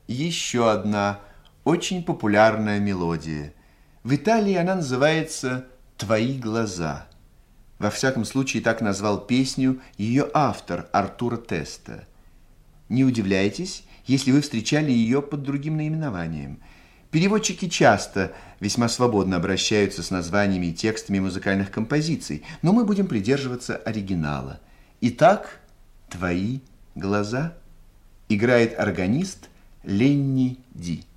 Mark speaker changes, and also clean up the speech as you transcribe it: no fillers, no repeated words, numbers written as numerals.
Speaker 1: Еще одна очень популярная мелодия. В Италии она называется «Твои глаза». Во всяком случае, так назвал песню ее автор Артуро Теста. Не удивляйтесь, если вы встречали ее под другим наименованием. Переводчики часто весьма свободно обращаются с названиями и текстами музыкальных композиций, но мы будем придерживаться оригинала. Итак, «Твои глаза» играет органист Ленни Ди.